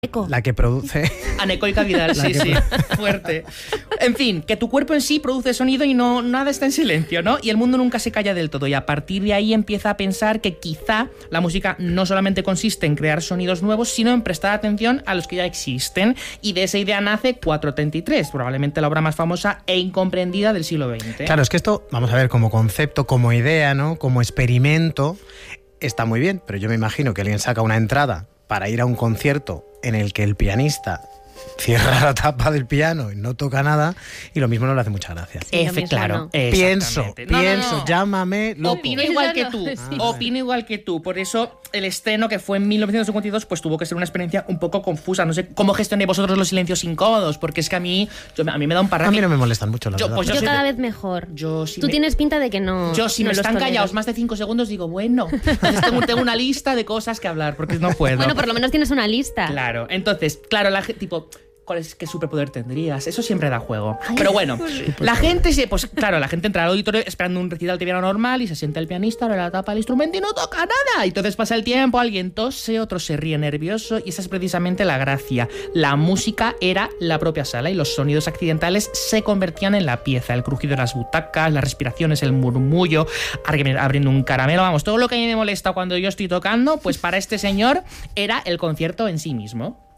Aneco. La que produce... Anecoica Vidal, sí, fuerte. En fin, que tu cuerpo en sí produce sonido y no nada está en silencio, ¿no? Y el mundo nunca se calla del todo. Y a partir de ahí empieza a pensar que quizá la música no solamente consiste en crear sonidos nuevos, sino en prestar atención a los que ya existen. Y de esa idea nace 433, probablemente la obra más famosa e incomprendida del siglo XX. Claro, es que esto, vamos a ver, como concepto, como idea, ¿no? Como experimento, está muy bien, pero yo me imagino que alguien saca una entrada para ir a un concierto en el que el pianista cierra la tapa del piano y no toca nada, y lo mismo no le hace mucha gracia. Claro. No. Pienso, llámame loco. Opino igual que tú, opino igual que tú. Por eso el estreno, que fue en 1952, pues tuvo que ser una experiencia un poco confusa. No sé cómo gestionáis vosotros los silencios incómodos, porque es que a mí me da un parraque. A mí no me molestan mucho, la verdad. Pues yo cada vez mejor. Si Tú tienes pinta de que no. Yo, si no me los están toleras. callados más de 5 segundos, digo, bueno. Entonces tengo una lista de cosas que hablar, porque no puedo. Bueno, por lo menos tienes una lista. Claro, entonces, claro, la gente, tipo, ¿qué superpoder tendrías? Eso siempre da juego. Pero bueno, la gente la gente entra al auditorio esperando un recital de piano normal y se sienta el pianista, abre la tapa del instrumento y no toca nada. Y entonces pasa el tiempo, alguien tose, otro se ríe nervioso, y esa es precisamente la gracia. La música era la propia sala y los sonidos accidentales se convertían en la pieza. El crujido de las butacas, las respiraciones, el murmullo, abriendo un caramelo, vamos, todo lo que a mí me molesta cuando yo estoy tocando, pues para este señor era el concierto en sí mismo.